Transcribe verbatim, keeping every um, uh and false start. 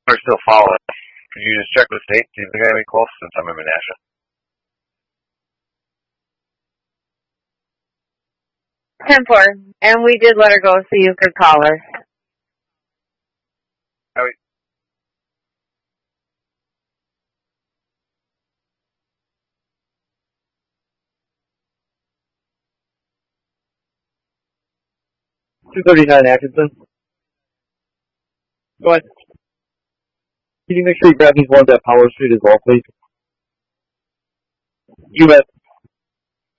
are still following. Could you just check the state, see if they got any calls since I'm in Menasha? ten four. And we did let her go, so you could call her. Oh, wait. two thirty-nine Atkinson. Go ahead. Can you make sure you grab these ones at Power Street as well, please? You bet.